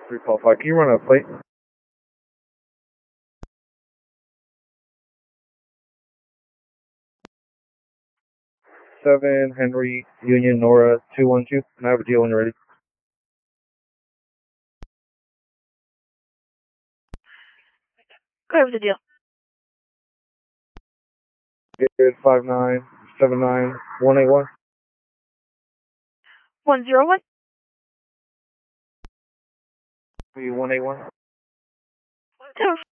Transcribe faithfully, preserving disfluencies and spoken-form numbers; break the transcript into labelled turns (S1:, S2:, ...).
S1: three call five. Can you run a plate? seven Henry Union Nora two one two. And I have a deal when you're ready.
S2: Go ahead with the deal.
S1: Good, five nine seven nine one eight one.
S2: one zero one.
S1: one eight one.
S2: Tower